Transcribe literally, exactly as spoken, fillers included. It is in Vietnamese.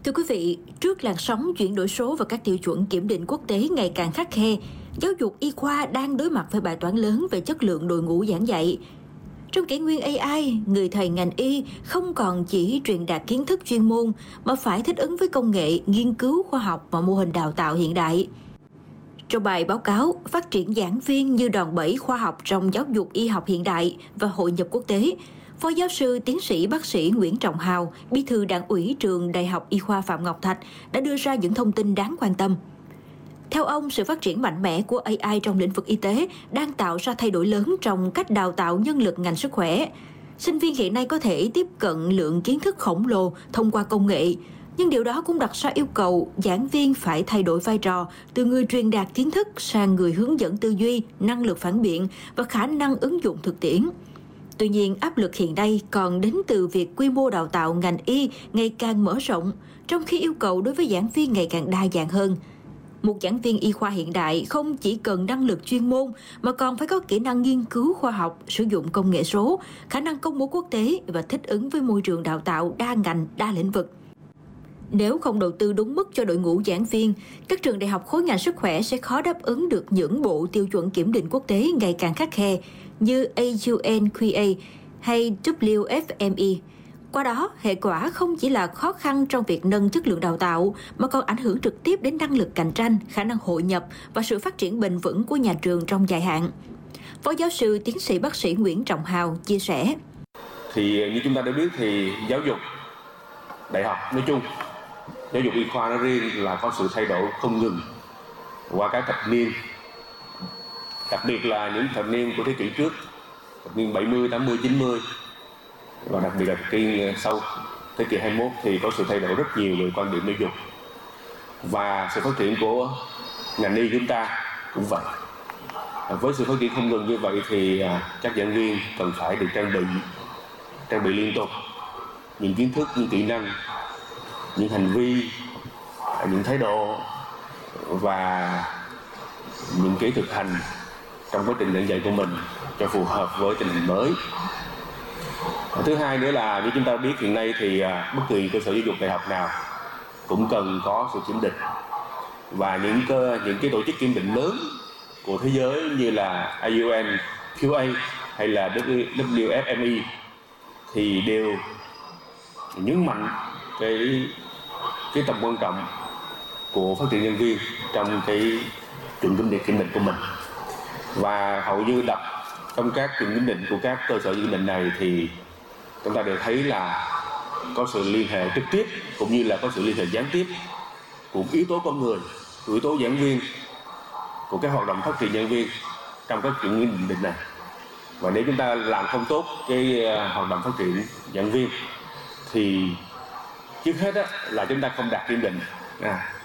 Thưa quý vị, trước làn sóng chuyển đổi số và các tiêu chuẩn kiểm định quốc tế ngày càng khắt khe, giáo dục y khoa đang đối mặt với bài toán lớn về chất lượng đội ngũ giảng dạy. Trong kỷ nguyên a i, người thầy ngành y không còn chỉ truyền đạt kiến thức chuyên môn mà phải thích ứng với công nghệ, nghiên cứu khoa học và mô hình đào tạo hiện đại. Trong bài báo cáo Phát triển giảng viên như đòn bẩy khoa học trong giáo dục y học hiện đại và hội nhập quốc tế, Phó giáo sư tiến sĩ bác sĩ Nguyễn Trọng Hào, Bí thư Đảng ủy trường Đại học Y khoa Phạm Ngọc Thạch đã đưa ra những thông tin đáng quan tâm. Theo ông, sự phát triển mạnh mẽ của a i trong lĩnh vực y tế đang tạo ra thay đổi lớn trong cách đào tạo nhân lực ngành sức khỏe. Sinh viên hiện nay có thể tiếp cận lượng kiến thức khổng lồ thông qua công nghệ, nhưng điều đó cũng đặt ra yêu cầu giảng viên phải thay đổi vai trò từ người truyền đạt kiến thức sang người hướng dẫn tư duy, năng lực phản biện và khả năng ứng dụng thực tiễn. Tuy nhiên, áp lực hiện nay còn đến từ việc quy mô đào tạo ngành y ngày càng mở rộng, trong khi yêu cầu đối với giảng viên ngày càng đa dạng hơn. Một giảng viên y khoa hiện đại không chỉ cần năng lực chuyên môn mà còn phải có kỹ năng nghiên cứu khoa học, sử dụng công nghệ số, khả năng công bố quốc tế và thích ứng với môi trường đào tạo đa ngành, đa lĩnh vực. Nếu không đầu tư đúng mức cho đội ngũ giảng viên, các trường đại học khối ngành sức khỏe sẽ khó đáp ứng được những bộ tiêu chuẩn kiểm định quốc tế ngày càng khắt khe như a u en quy a hay W F M E. Qua đó, hệ quả không chỉ là khó khăn trong việc nâng chất lượng đào tạo, mà còn ảnh hưởng trực tiếp đến năng lực cạnh tranh, khả năng hội nhập và sự phát triển bền vững của nhà trường trong dài hạn. Phó giáo sư tiến sĩ bác sĩ Nguyễn Trọng Hào chia sẻ. Thì như chúng ta đã biết thì giáo dục đại học nói chung, giáo dục y khoa nói riêng là có sự thay đổi không ngừng qua các thập niên, đặc biệt là những thập niên của thế kỷ trước, thập niên bảy mươi, tám mươi, chín mươi, và đặc biệt là thập niên sau thế kỷ hai mươi mốt thì có sự thay đổi rất nhiều về quan điểm giáo dục. Và sự phát triển của ngành y chúng ta cũng vậy. Với sự phát triển không ngừng như vậy thì các giảng viên cần phải được trang bị, trang bị liên tục những kiến thức, những kỹ năng, những hành vi, những thái độ và những cái thực hành trong quá trình giảng dạy của mình cho phù hợp với tình hình mới. Thứ hai nữa là như chúng ta biết hiện nay thì bất kỳ cơ sở giáo dục đại học nào cũng cần có sự kiểm định, và những cơ những cái tổ chức kiểm định lớn của thế giới như là a u en quy a hay là W F M E thì đều nhấn mạnh cái cái tầm quan trọng của phát triển nhân viên trong cái chuẩn kiểm định kiểm định của mình. Và hầu như đọc trong các chuẩn kiểm định của các cơ sở kiểm định này thì chúng ta đều thấy là có sự liên hệ trực tiếp cũng như là có sự liên hệ gián tiếp của yếu tố con người, của yếu tố giảng viên, của các hoạt động phát triển giảng viên trong các chuẩn kiểm định này. Và nếu chúng ta làm không tốt cái hoạt động phát triển giảng viên thì trước hết á, là chúng ta không đạt kiểm định. À,